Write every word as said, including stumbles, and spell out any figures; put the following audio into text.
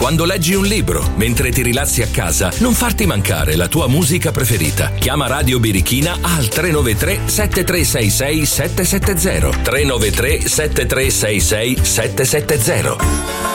quando leggi un libro, mentre ti rilassi a casa, non farti mancare la tua musica preferita. Chiama Radio Birichina al tre nove tre sette tre sei sei sette sette zero tre nove tre sette tre sei sei sette sette zero.